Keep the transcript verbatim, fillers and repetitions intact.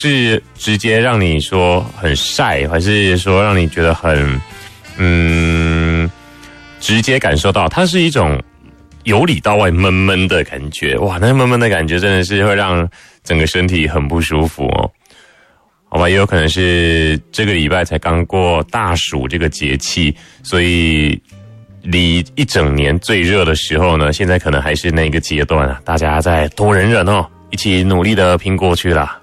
是直接让你说很晒，还是说让你觉得很嗯直接感受到它是一种由里到外闷闷的感觉？哇，那闷闷的感觉真的是会让整个身体很不舒服哦。好吧，也有可能是这个礼拜才刚过大暑这个节气，所以离一整年最热的时候呢，现在可能还是那个阶段啊，大家再多忍忍哦，一起努力的拼过去啦。